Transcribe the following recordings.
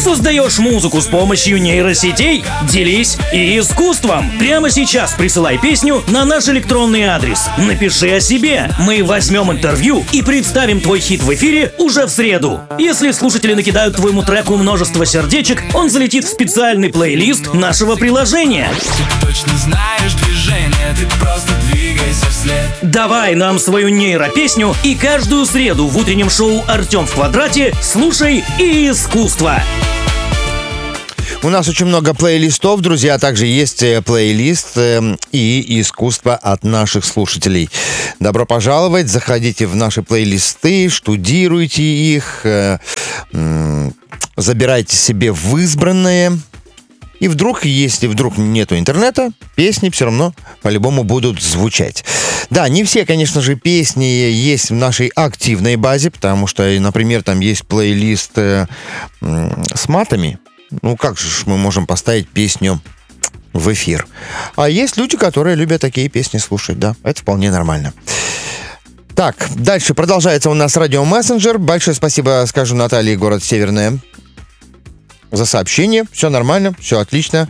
Создаешь музыку с помощью нейросетей? Делись и искусством. Прямо сейчас присылай песню на наш электронный адрес. Напиши о себе. Мы возьмем интервью и представим твой хит в эфире уже в среду. Если слушатели накидают твоему треку множество сердечек, он залетит в специальный плейлист нашего приложения. Ты точно знаешь движение, ты просто двигайся вслед. Давай нам свою нейропесню и каждую среду в утреннем шоу «Артем в квадрате» слушай и искусство. У нас очень много плейлистов, друзья. Также есть плейлист и искусство от наших слушателей. Добро пожаловать. Заходите в наши плейлисты, штудируйте их, забирайте себе в избранное. И вдруг, если вдруг нету интернета, песни все равно по-любому будут звучать. Да, не все, конечно же, песни есть в нашей активной базе, потому что, например, там есть плейлист с матами. Ну, как же мы можем поставить песню в эфир? А есть люди, которые любят такие песни слушать, да, это вполне нормально. Так, дальше продолжается у нас радиомессенджер. Большое спасибо, скажу Наталье, город Северная, за сообщение. Все нормально, все отлично.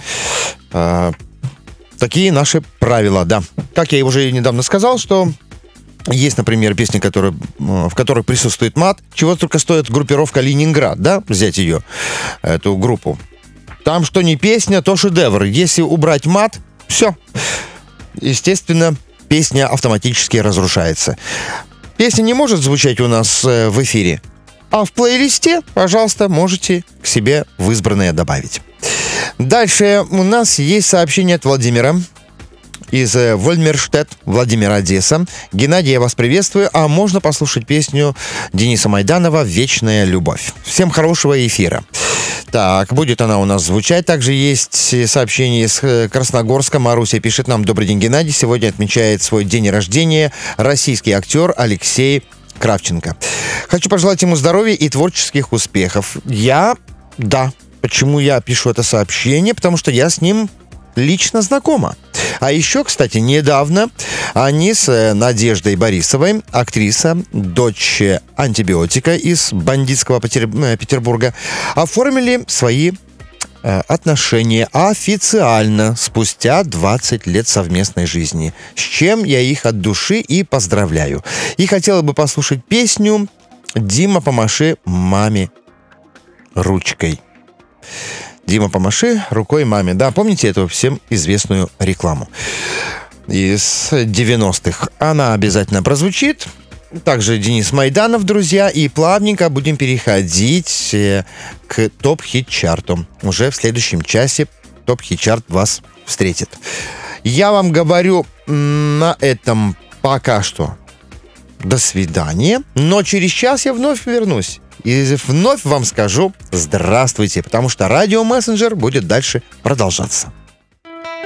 Такие наши правила, да. Как я уже недавно сказал, что есть, например, песни, в которых присутствует мат. Чего только стоит группировка «Ленинград», да, взять ее, эту группу. Там что не песня, то шедевр. Если убрать мат, все. Естественно, песня автоматически разрушается. Песня не может звучать у нас в эфире. А в плейлисте, пожалуйста, можете к себе в избранное добавить. Дальше у нас есть сообщение от Владимира из Вольмерштедт, Владимир, Одесса. Геннадий, я вас приветствую. А можно послушать песню Дениса Майданова «Вечная любовь». Всем хорошего эфира. Так, будет она у нас звучать. Также есть сообщение из Красногорска. Маруся пишет нам: добрый день, Геннадий. Сегодня отмечает свой день рождения российский актер Алексей Кравченко. Хочу пожелать ему здоровья и творческих успехов. Почему я пишу это сообщение? Потому что я с ним лично знакома. А еще, кстати, недавно они с Надеждой Борисовой, актриса, дочь антибиотика из бандитского Петербурга, оформили свои отношения официально спустя 20 лет совместной жизни, с чем я их от души и поздравляю. И хотела бы послушать песню «Дима, помаши маме ручкой». «Дима, помаши рукой маме». Да, помните эту всем известную рекламу из 90-х? Она обязательно прозвучит. Также Денис Майданов, друзья. И плавненько будем переходить к топ-хит-чарту. Уже в следующем часе топ-хит-чарт вас встретит. Я вам говорю на этом пока что до свидания. Но через час я вновь вернусь. И вновь вам скажу здравствуйте, потому что радиомессенджер будет дальше продолжаться.